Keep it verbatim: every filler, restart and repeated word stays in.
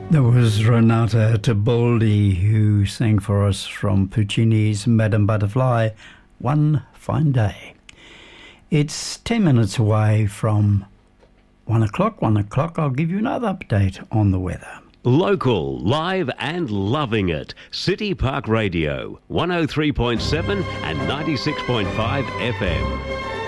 There was Renata Tebaldi who sang for us from Puccini's Madame Butterfly, One Fine Day. It's ten minutes away from one o'clock. One o'clock, I'll give you another update on the weather. Local, live and loving it. City Park Radio, one oh three point seven and ninety-six point five F M.